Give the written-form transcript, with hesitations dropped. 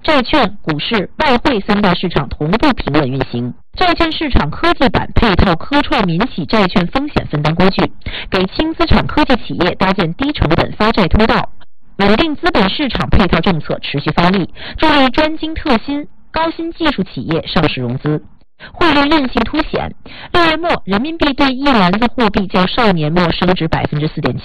债券、股市、外汇三大市场同步平稳运行。债券市场科技版配套科创民企债券风险分担工具，给轻资产科技企业搭建低成本发债通道。稳定资本市场配套政策持续发力，助力专精特新、高新技术企业上市融资。汇率韧性凸显，6月末人民币对一篮子货币较上年末升值4.7%，